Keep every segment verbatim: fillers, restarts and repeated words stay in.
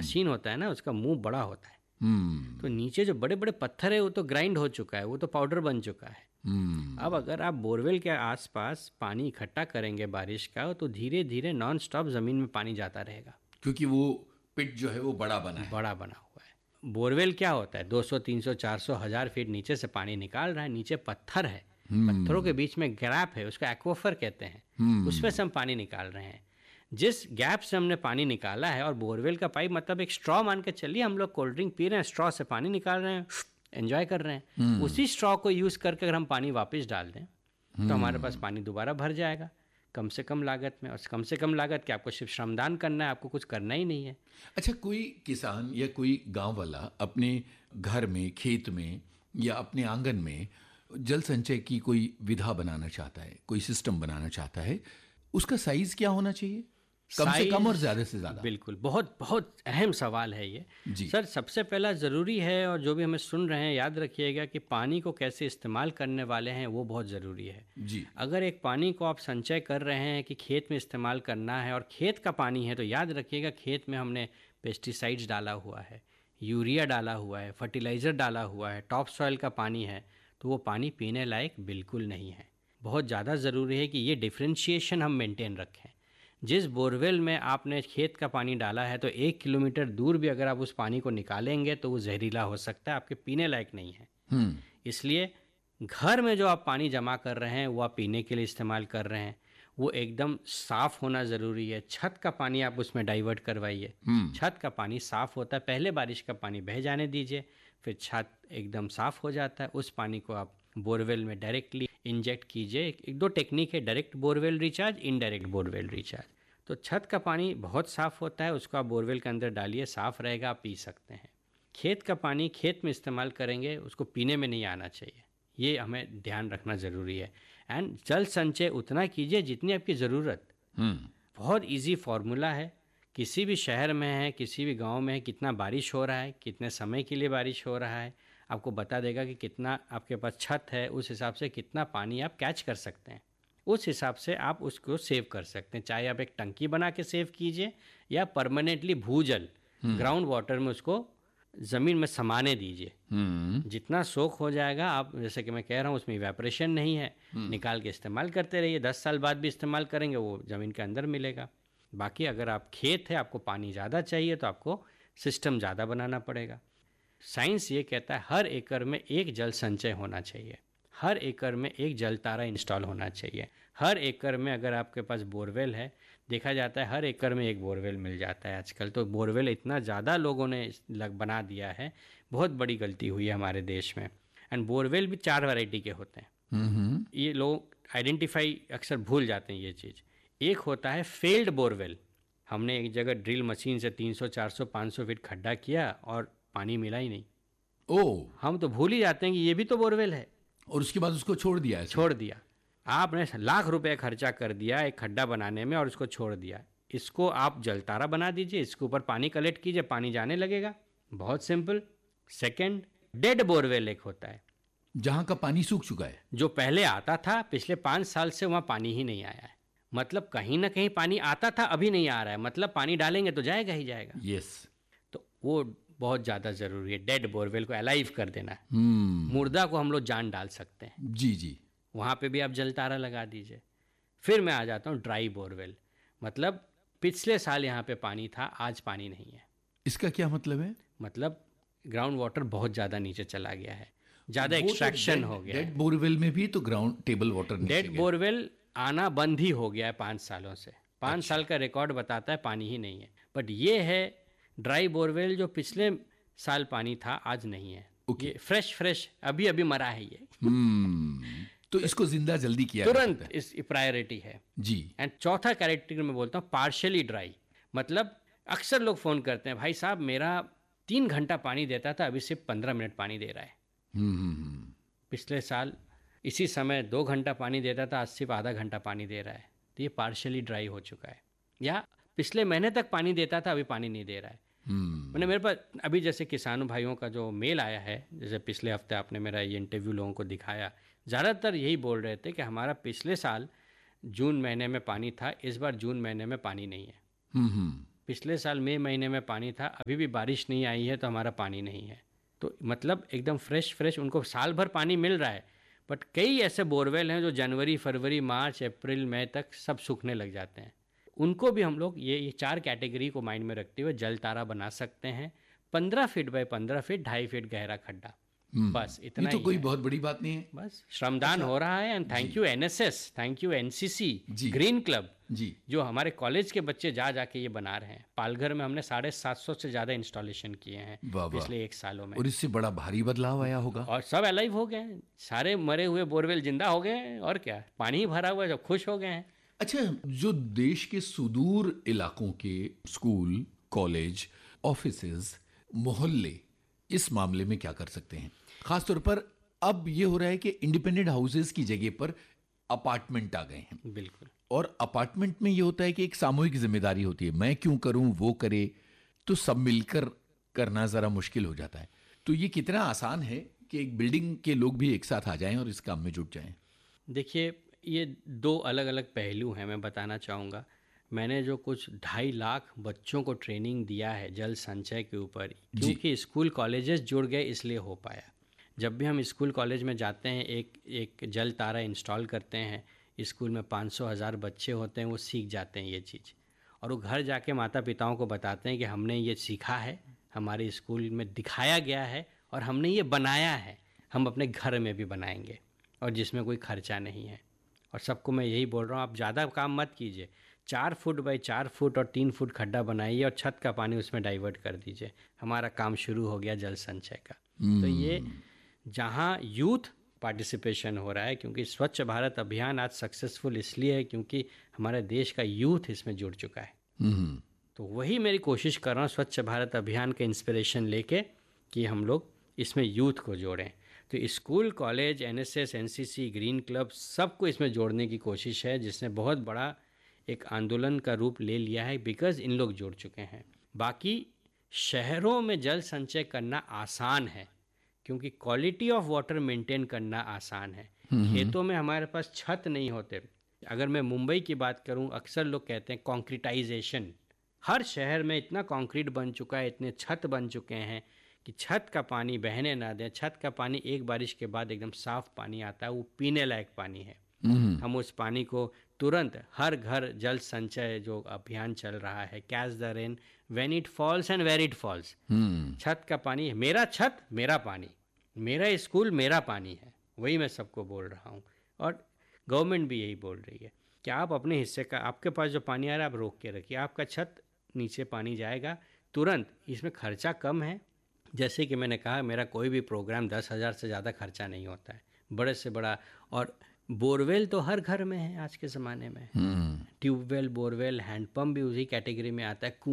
Machine होता है ना, उसका मुंह बड़ा होता है, हम्म तो नीचे जो बड़े बड़े पत्थर है वो तो ग्राइंड हो चुका है, वो तो पाउडर बन चुका है। हम्म अब अगर आप बोरवेल के आसपास पानी इकट्ठा करेंगे बारिश का, तो धीरे धीरे नॉन स्टॉप ज़मीन में पानी जाता रहेगा, क्योंकि वो पिट जो है वो बड़ा बना है। बड़ा बना हुआ है। बोरवेल क्या होता है, दो सौ तीन सौ चार सौ हज़ार फीट नीचे से पानी निकाल रहा है, नीचे पत्थर है, पत्थरों के बीच में गैप है, उसको एक्वाफर कहते हैं, उसमें से हम पानी निकाल रहे हैं। जिस गैप से हमने पानी निकाला है, और बोरवेल का पाइप मतलब एक स्ट्रॉ मान के चलिए, हम लोग कोल्ड ड्रिंक पी रहे हैं, स्ट्रॉ से पानी निकाल रहे हैं, एंजॉय कर रहे हैं, उसी स्ट्रॉ को यूज़ करके अगर हम पानी वापस डाल दें तो हमारे पास पानी दोबारा भर जाएगा, कम से कम लागत में। और कम से कम लागत के आपको सिर्फ श्रमदान करना है, आपको कुछ करना ही नहीं है। अच्छा, कोई किसान या कोई गांव वाला अपने घर में, खेत में या अपने आंगन में जल संचय की कोई विधा बनाना चाहता है, कोई सिस्टम बनाना चाहता है, उसका साइज क्या होना चाहिए? कम से कम और ज्यादा से ज्यादा? बिल्कुल, बहुत बहुत अहम सवाल है ये जी। सर। सबसे पहला ज़रूरी है, और जो भी हमें सुन रहे हैं याद रखिएगा, कि पानी को कैसे इस्तेमाल करने वाले हैं वो बहुत ज़रूरी है जी। अगर एक पानी को आप संचय कर रहे हैं कि खेत में इस्तेमाल करना है, और खेत का पानी है, तो याद रखिएगा खेत में हमने पेस्टिसाइड्स डाला हुआ है, यूरिया डाला हुआ है, फर्टिलाइज़र डाला हुआ है, टॉप सॉइल का पानी है, तो वो पानी पीने लायक बिल्कुल नहीं है। बहुत ज़्यादा ज़रूरी है कि ये डिफ्रेंशिएशन हम मेंटेन रखें। जिस बोरवेल में आपने खेत का पानी डाला है, तो एक किलोमीटर दूर भी अगर आप उस पानी को निकालेंगे तो वो जहरीला हो सकता है, आपके पीने लायक नहीं है। हम्म इसलिए घर में जो आप पानी जमा कर रहे हैं वो आप पीने के लिए इस्तेमाल कर रहे हैं, वो एकदम साफ़ होना ज़रूरी है। छत का पानी आप उसमें डाइवर्ट करवाइए, छत का पानी साफ़ होता है, पहले बारिश का पानी बह जाने दीजिए, फिर छत एकदम साफ़ हो जाता है, उस पानी को आप बोरवेल में डायरेक्टली इंजेक्ट कीजिए। एक दो टेक्निक है, direct borewell recharge, indirect borewell recharge. तो छत का पानी बहुत साफ़ होता है, उसको आप बोरवेल के अंदर डालिए, साफ़ रहेगा, आप पी सकते हैं। खेत का पानी खेत में इस्तेमाल करेंगे, उसको पीने में नहीं आना चाहिए, ये हमें ध्यान रखना ज़रूरी है। एंड जल संचय उतना कीजिए जितनी आपकी ज़रूरत। बहुत इजी फार्मूला है, किसी भी शहर में है, किसी भी गांव में है, कितना बारिश हो रहा है, कितने समय के लिए बारिश हो रहा है, आपको बता देगा कि कितना आपके पास छत है, उस हिसाब से कितना पानी आप कैच कर सकते हैं, उस हिसाब से आप उसको सेव कर सकते हैं। चाहे आप एक टंकी बना के सेव कीजिए, या परमानेंटली भूजल ग्राउंड वाटर में उसको ज़मीन में समाने दीजिए। जितना सोख हो जाएगा, आप जैसे कि मैं कह रहा हूँ, उसमें इवेपोरेशन नहीं है, निकाल के इस्तेमाल करते रहिए, दस साल बाद भी इस्तेमाल करेंगे, वो ज़मीन के अंदर मिलेगा। बाकी अगर आप खेत है, आपको पानी ज़्यादा चाहिए, तो आपको सिस्टम ज़्यादा बनाना पड़ेगा। साइंस ये कहता है हर एकड़ में एक जल संचय होना चाहिए, हर एकड़ में एक जल तारा इंस्टॉल होना चाहिए, हर एकड़ में अगर आपके पास बोरवेल है, देखा जाता है हर एकड़ में एक बोरवेल मिल जाता है आजकल। तो बोरवेल इतना ज़्यादा लोगों ने लग बना दिया है, बहुत बड़ी गलती हुई है हमारे देश में। एंड बोरवेल भी चार वैरायटी के होते हैं, ये लोग आइडेंटिफाई अक्सर भूल जाते हैं ये चीज़। एक होता है फेल्ड बोरवेल, हमने एक जगह ड्रिल मशीन से तीन सौ चार सौ पाँच सौ फीट खड्डा किया और पानी मिला ही नहीं। ओ, हम तो भूल ही जाते हैं कि ये भी तो बोरवेल है, और उसके बाद उसको छोड़ दिया है। छोड़ दिया, आपने लाख रुपए खर्चा कर दिया एक खड्डा बनाने में और उसको छोड़ दिया। इसको आप जलतारा बना दीजिए, इसके ऊपर पानी कलेक्ट कीजिए, पानी जाने लगेगा, बहुत सिंपल। सेकंड, डेड बोरवेल एक होता है, जहां का पानी सूख चुका है, जो पहले आता था, पिछले पाँच साल से वहाँ पानी ही नहीं आया है, मतलब कहीं ना कहीं पानी आता था, अभी नहीं आ रहा है, मतलब पानी डालेंगे तो जाएगा ही जाएगा। यस। तो वो बहुत ज़्यादा ज़रूरी है, डेड बोरवेल को अलाइव कर देना है। हम्म मुर्दा को हम लोग जान डाल सकते हैं, जी जी। वहाँ पे भी आप जलतारा लगा दीजिए। फिर मैं आ जाता हूँ ड्राई बोरवेल, मतलब पिछले साल यहाँ पे पानी था, आज पानी नहीं है। इसका क्या मतलब है? मतलब ग्राउंड वाटर बहुत ज़्यादा नीचे चला गया है, ज़्यादा एक्सट्रैक्शन हो गया है। डेड बोरवेल में भी तो ग्राउंड टेबल वाटर नीचे डेड बोरवेल आना बंद ही हो गया है पाँच सालों से, पाँच अच्छा। साल का रिकॉर्ड बताता है पानी ही नहीं है। बट ये है ड्राई बोरवेल, जो पिछले साल पानी था, आज नहीं है। okay. ये फ्रेश फ्रेश अभी अभी मरा है ये। hmm. तो इसको जिंदा जल्दी किया तुरंत, इस प्रायोरिटी है जी। एंड चौथा कैरेक्टर में बोलता हूँ पार्शियली ड्राई, मतलब अक्सर लोग फ़ोन करते हैं, भाई साहब मेरा तीन घंटा पानी देता था, अभी सिर्फ पंद्रह मिनट पानी दे रहा है। hmm. पिछले साल इसी समय दो घंटा पानी देता था, आज सिर्फ आधा घंटा पानी दे रहा है, तो ये पार्शियली ड्राई हो चुका है। या पिछले महीने तक पानी देता था, अभी पानी नहीं दे रहा है। hmm. मैंने मेरे पास अभी जैसे किसानों भाइयों का जो मेल आया है, जैसे पिछले हफ्ते आपने मेरा ये इंटरव्यू लोगों को दिखाया, ज़्यादातर यही बोल रहे थे कि हमारा पिछले साल जून महीने में पानी था, इस बार जून महीने में पानी नहीं है। hmm. पिछले साल मई महीने में पानी था, अभी भी बारिश नहीं आई है तो हमारा पानी नहीं है। तो मतलब एकदम फ्रेश फ्रेश उनको साल भर पानी मिल रहा है, बट कई ऐसे बोरवेल हैं जो जनवरी फरवरी मार्च अप्रैल मई तक सब सूखने लग जाते हैं। उनको भी हम लोग ये ये चार कैटेगरी को माइंड में रखते हुए जल तारा बना सकते हैं। पंद्रह फीट बाय पंद्रह फीट ढाई फीट गहरा खड्डा, बस इतना ये तो ही कोई है। बहुत बड़ी बात नहीं है। बस श्रमदान अच्छा, हो रहा है। And thank you NSS, thank you NCC, ji. Green club, जी जो हमारे कॉलेज के बच्चे जा जाके ये बना रहे हैं। पालघर में हमने साढ़े सात सौ से ज़्यादा इंस्टॉलेशन किए हैं वाह वाह। पिछले एक सालों में, और इससे बड़ा भारी बदलाव आया होगा। और सब अलाइव हो गए हैं। सारे मरे हुए बोरवेल जिंदा हो गए हैं, और क्या, पानी ही भरा हुआ है, सब खुश हो गए हैं। अच्छा, जो देश के सुदूर इलाकों के स्कूल, कॉलेज, ऑफिसेज, मोहल्ले इस मामले में क्या कर सकते हैं? खासतौर पर अब ये हो रहा है कि इंडिपेंडेंट हाउसेज की जगह पर अपार्टमेंट आ गए हैं। बिल्कुल। और अपार्टमेंट में ये होता है कि एक सामूहिक जिम्मेदारी होती है, मैं क्यों करूं वो करे, तो सब मिलकर करना ज़रा मुश्किल हो जाता है। तो ये कितना आसान है कि एक बिल्डिंग के लोग भी एक साथ आ जाएं और इस काम में जुट जाएं। देखिए, ये दो अलग अलग पहलू हैं, मैं बताना चाहूँगा। मैंने जो कुछ ढाई लाख बच्चों को ट्रेनिंग दिया है जल संचय के ऊपर, क्योंकि स्कूल कॉलेजेस जुड़ गए इसलिए हो पाया। जब भी हम स्कूल कॉलेज में जाते हैं, एक एक जल तारा इंस्टॉल करते हैं, स्कूल में पाँच सौ हज़ार बच्चे होते हैं, वो सीख जाते हैं ये चीज़, और वो घर जाके माता पिताओं को बताते हैं कि हमने ये सीखा है, हमारे स्कूल में दिखाया गया है और हमने ये बनाया है, हम अपने घर में भी बनाएंगे, और जिसमें कोई खर्चा नहीं है। और सबको मैं यही बोल रहा हूँ, आप ज़्यादा काम मत कीजिए, चार फुट बाई चार फुट और तीन फुट खड्डा बनाइए और छत का पानी उसमें डाइवर्ट कर दीजिए, हमारा काम शुरू हो गया जल संचय का। तो ये जहाँ यूथ पार्टिसिपेशन हो रहा है, क्योंकि स्वच्छ भारत अभियान आज सक्सेसफुल इसलिए है क्योंकि हमारे देश का यूथ इसमें जुड़ चुका है। तो वही मेरी कोशिश कर रहा हूँ स्वच्छ भारत अभियान के इंस्पिरेशन लेके कि हम लोग इसमें यूथ को जोड़ें। तो school, college, NSS, NCC, green club, सबको इसमें जोड़ने की कोशिश है, जिसने बहुत बड़ा एक आंदोलन का रूप ले लिया है, बिकॉज इन लोग जुड़ चुके हैं। बाकी शहरों में जल संचय करना आसान है, क्योंकि क्वालिटी ऑफ वाटर मेंटेन करना आसान है। खेतों में हमारे पास छत नहीं होते। अगर मैं मुंबई की बात करूं, अक्सर लोग कहते हैं कॉन्क्रीटाइजेशन, हर शहर में इतना कंक्रीट बन चुका है, इतने छत बन चुके हैं कि छत का पानी बहने ना दें। छत का पानी एक बारिश के बाद एकदम साफ पानी आता है, वो पीने लायक पानी है। हम उस पानी को तुरंत हर घर जल संचय जो अभियान चल रहा है, catch the rain when it falls and where it falls, छत का पानी, मेरा छत मेरा पानी, मेरा स्कूल मेरा पानी है, वही मैं सबको बोल रहा हूँ। और गवर्नमेंट भी यही बोल रही है कि आप अपने हिस्से का, आपके पास जो पानी आ रहा है आप रोक के रखिए, आपका छत नीचे पानी जाएगा तुरंत, इसमें खर्चा कम है। जैसे कि मैंने कहा, मेरा कोई भी प्रोग्राम दस हज़ार से ज़्यादा खर्चा नहीं होता है, बड़े से बड़ा। और बोरवेल तो हर घर में है आज के ज़माने में, ट्यूबवेल, बोरवेल, हैंडपम्प भी उसी कैटेगरी में आता है।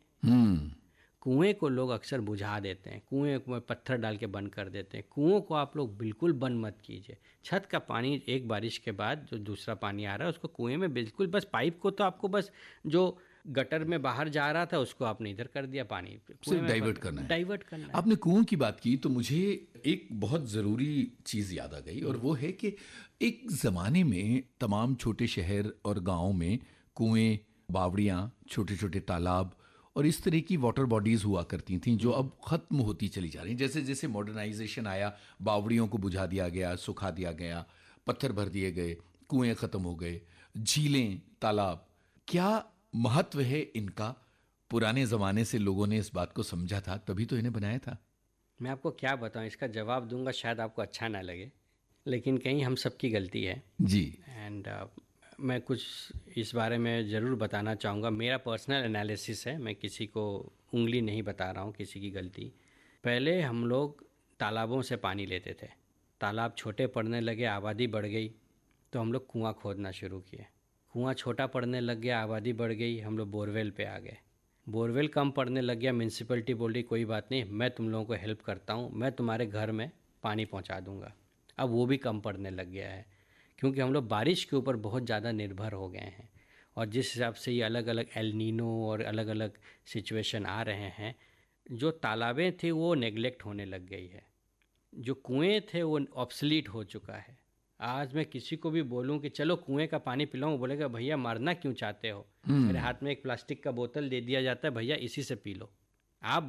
कुएँ कुएं को लोग अक्सर बुझा देते हैं, कुएं में पत्थर डाल के बंद कर देते हैं। कुओं को आप लोग बिल्कुल बंद मत कीजिए। छत का पानी एक बारिश के बाद जो दूसरा पानी आ रहा है उसको कुएं में बिल्कुल, बस पाइप को तो आपको बस जो गटर में बाहर जा रहा था उसको आपने इधर कर दिया, पानी सिर्फ डाइवर्ट करना है। डाइवर्ट करना है। आपने कुओं की बात की तो मुझे एक बहुत ज़रूरी चीज़ याद आ गई, और वो है कि एक ज़माने में तमाम छोटे शहर और गाँव में कुएं, बावड़ियाँ, छोटे छोटे तालाब और इस तरह की वाटर बॉडीज़ हुआ करती थीं, जो अब ख़त्म होती चली जा रही हैं। जैसे जैसे मॉडर्नाइजेशन आया, बावड़ियों को बुझा दिया गया, सुखा दिया गया, पत्थर भर दिए गए, कुएं ख़त्म हो गए, झीलें, तालाब। क्या महत्व है इनका? पुराने ज़माने से लोगों ने इस बात को समझा था, तभी तो इन्हें बनाया था। मैं आपको क्या बताऊं, इसका जवाब दूंगा, शायद आपको अच्छा ना लगे, लेकिन कहीं हम सबकी गलती है जी। एंड uh, मैं कुछ इस बारे में ज़रूर बताना चाहूँगा। मेरा पर्सनल एनालिसिस है, मैं किसी को उंगली नहीं बता रहा हूँ, किसी की गलती। पहले हम लोग तालाबों से पानी लेते थे, तालाब छोटे पड़ने लगे, आबादी बढ़ गई, तो हम लोग कुआं खोदना शुरू किए। कुआं छोटा पड़ने लग गया, आबादी बढ़ गई, हम लोग बोरवेल पे आ गए। बोरवेल कम पड़ने लग गया, म्यूनसिपैलिटी बोली कोई बात नहीं, मैं तुम लोगों को हेल्प करता हूँ, मैं तुम्हारे घर में पानी पहुँचा दूँगा। अब वो भी कम पड़ने लग गया है, क्योंकि हम लोग बारिश के ऊपर बहुत ज़्यादा निर्भर हो गए हैं। और जिस हिसाब से ये अलग अलग एल नीनो और अलग अलग सिचुएशन आ रहे हैं, जो तालाबें थी वो नेगलेक्ट होने लग गई है, जो कुएं थे वो ऑब्सलीट हो चुका है। आज मैं किसी को भी बोलूं कि चलो कुएं का पानी पिलाऊं, बोलेगा भैया मरना क्यों चाहते हो। मेरे हाथ में एक प्लास्टिक का बोतल दे दिया जाता है, भैया इसी से पी लो। आप